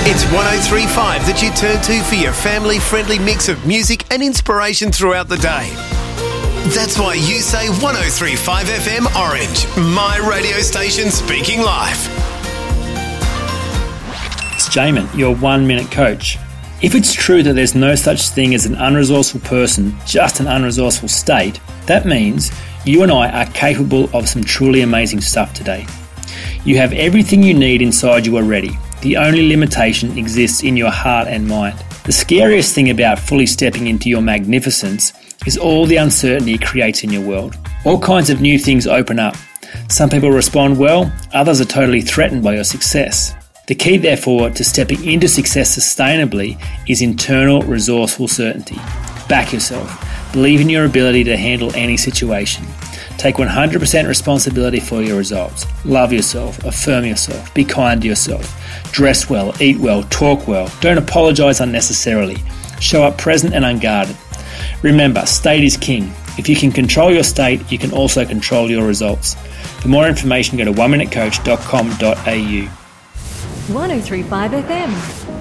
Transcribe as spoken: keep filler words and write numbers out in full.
It's one oh three point five that you turn to for your family-friendly mix of music and inspiration throughout the day. That's why you say one oh three point five F M Orange, my radio station speaking life. It's Jamin, your one-minute coach. If it's true that there's no such thing as an unresourceful person, just an unresourceful state, that means you and I are capable of some truly amazing stuff today. You have everything you need inside you already. The only limitation exists in your heart and mind. The scariest thing about fully stepping into your magnificence is all the uncertainty it creates in your world. All kinds of new things open up. Some people respond well, others are totally threatened by your success. The key, therefore, to stepping into success sustainably is internal resourceful certainty. Back yourself. Believe in your ability to handle any situation. Take one hundred percent responsibility for your results. Love yourself. Affirm yourself. Be kind to yourself. Dress well. Eat well. Talk well. Don't apologise unnecessarily. Show up present and unguarded. Remember, state is king. If you can control your state, you can also control your results. For more information, go to one minute coach dot com dot a u. one oh three point five F M.